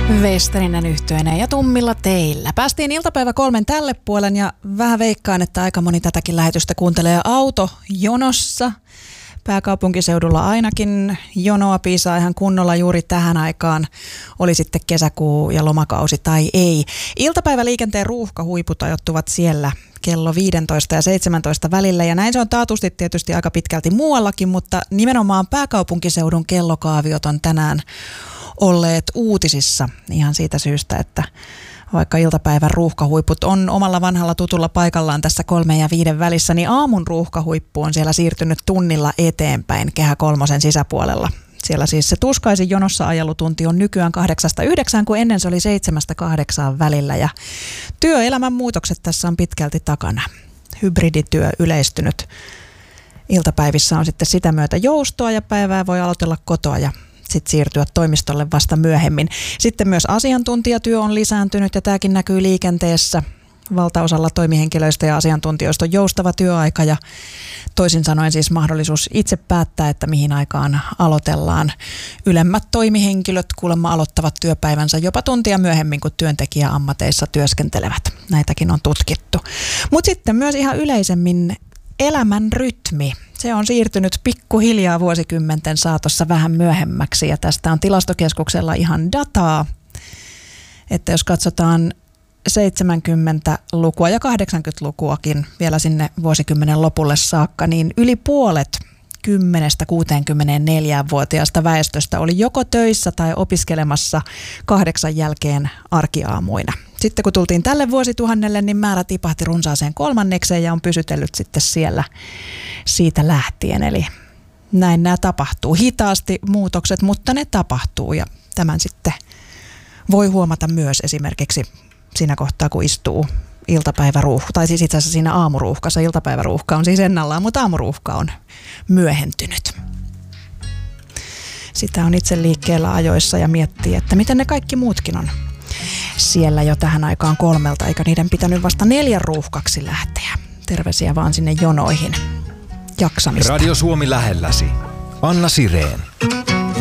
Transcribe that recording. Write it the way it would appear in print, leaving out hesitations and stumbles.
Westerinen yhtyöneen ja tummilla teillä. Päästiin iltapäivä 3 tälle puolen ja vähän veikkaan, että aika moni tätäkin lähetystä kuuntelee autojonossa. Pääkaupunkiseudulla ainakin jonoa piisaa ihan kunnolla juuri tähän aikaan, oli sitten kesäkuu ja lomakausi tai ei. Iltapäiväliikenteen ruuhkahuiput ajoittuvat siellä kello 15 ja 17 välillä ja näin se on taatusti tietysti aika pitkälti muuallakin, mutta nimenomaan pääkaupunkiseudun kellokaaviot on tänään olleet uutisissa ihan siitä syystä, että vaikka iltapäivän ruuhkahuiput on omalla vanhalla tutulla paikallaan tässä 3 ja 5 välissä, niin aamun ruuhkahuippu on siellä siirtynyt tunnilla eteenpäin Kehä kolmosen sisäpuolella. Siellä siis se tuskaisin jonossa ajelutunti on nykyään 8-9, kun ennen se oli 7-8 välillä. Ja työelämän muutokset tässä on pitkälti takana. Hybridityö yleistynyt. Iltapäivissä on sitten sitä myötä joustoa ja päivää voi aloitella kotoa ja sitten siirtyä toimistolle vasta myöhemmin. Sitten myös asiantuntijatyö on lisääntynyt ja tämäkin näkyy liikenteessä. Valtaosalla toimihenkilöistä ja asiantuntijoista on joustava työaika ja toisin sanoen siis mahdollisuus itse päättää, että mihin aikaan aloitellaan. Ylemmät toimihenkilöt kuulemma aloittavat työpäivänsä jopa tuntia myöhemmin kuin työntekijäammateissa työskentelevät. Näitäkin on tutkittu. Mutta sitten myös ihan yleisemmin elämän rytmi. Se on siirtynyt pikkuhiljaa vuosikymmenten saatossa vähän myöhemmäksi ja tästä on Tilastokeskuksella ihan dataa, että jos katsotaan 70-lukua ja 80-lukuakin vielä sinne vuosikymmenen lopulle saakka, niin yli puolet 10-64-vuotiaasta väestöstä oli joko töissä tai opiskelemassa 8 jälkeen arkiaamuina. Sitten kun tultiin tälle vuosituhannelle, niin määrä tipahti runsaaseen 1/3 ja on pysytellyt sitten siellä siitä lähtien. Eli näin nämä tapahtuu. Hitaasti muutokset, mutta ne tapahtuu ja tämän sitten voi huomata myös esimerkiksi siinä kohtaa, kun istuu iltapäiväruuhka, tai siis itse asiassa siinä aamuruuhkassa. Iltapäiväruuhka on siis ennallaan, mutta aamuruuhka on myöhentynyt. Sitä on itse liikkeellä ajoissa ja miettii, että miten ne kaikki muutkin on siellä jo tähän aikaan 3, eikä niiden pitänyt vasta 4 ruuhkaksi lähteä. Terveisiä vaan sinne jonoihin. Jaksamista. Radio Suomi lähelläsi. Anna Sireen.